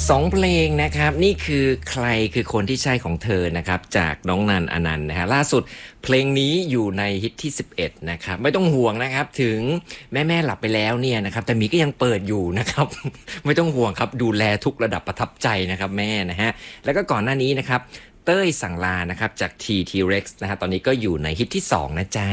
2เพลงนะครับนี่คือใครคือคนที่ใช่ของเธอนะครับจากน้องนันอนันต์นะฮะล่าสุดเพลงนี้อยู่ในฮิตที่11นะครับไม่ต้องห่วงนะครับถึงแม่หลับไปแล้วเนี่ยนะครับแต่มีก็ยังเปิดอยู่นะครับ ไม่ต้องห่วงครับดูแลทุกระดับประทับใจนะครับแม่นะฮะแล้วก็ก่อนหน้านี้นะครับเต้ยสั่งลานะครับจาก T-Rex นะฮะตอนนี้ก็อยู่ในฮิตที่2นะจ๊ะ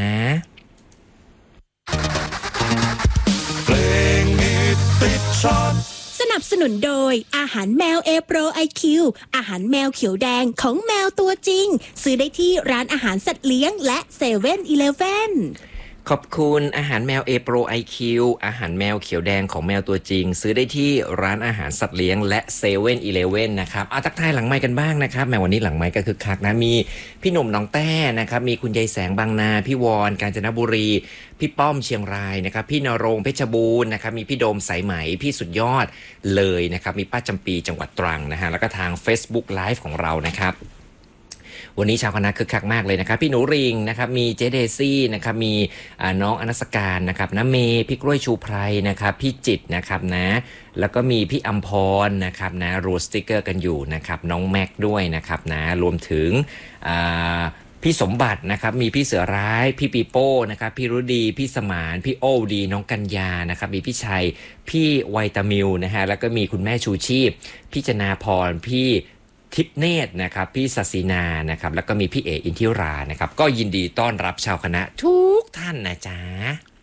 เพลงฮิตติดชาร์ตสนับสนุนโดยอาหารแมวเอโปรไอคิวอาหารแมวเขียวแดงของแมวตัวจริงซื้อได้ที่ร้านอาหารสัตว์เลี้ยงและเซเว่นอีเลฟเว่นขอบคุณอาหารแมว A Pro IQ อาหารแมวเขียวแดงของแมวตัวจริงซื้อได้ที่ร้านอาหารสัตว์เลี้ยงและเซเว่นอีเลฟเว่นนะครับทักทายหลังไมค์กันบ้างนะครับแม้วันนี้หลังไมค์ก็คือคักนะมีพี่หนุ่มหนองแต้นะครับมีคุณยายแสงบางนาพี่วอนกาญจนบุรีพี่ป้อมเชียงรายนะครับพี่นรงค์เพชรบูรณ์นะครับมีพี่โดมสายไหมพี่สุดยอดเลยนะครับมีป้าจำปีจังหวัดตรังนะฮะแล้วก็ทาง Facebook Live ของเรานะครับวันนี้ชาวคณะคึกคักมากเลยนะครับพี่หนูริงนะครับมีเจเดซี่นะครับมีน้องอนัสการนะครับน้าเมย์พี่กล้วยชูไพรนะครับพี่จิตนะครับนะแล้วก็มีพี่อัมพรนะครับนะรูสติกเกอร์กันอยู่นะครับน้องแม็กด้วยนะครับนะรวมถึงพี่สมบัตินะครับมีพี่เสือร้ายพี่ปีโป้นะครับพี่รุดีพี่สมานพี่โอดีน้องกัญญานะครับมีพี่ชัยพี่ไวตามิลนะฮะแล้วก็มีคุณแม่ชูชีพพี่จนาพรพี่ทิพเนตรนะครับพี่ศศินานะครับแล้วก็มีพี่เออินทิรานะครับก็ยินดีต้อนรับชาวคณะทุกท่านนะจ๊ะ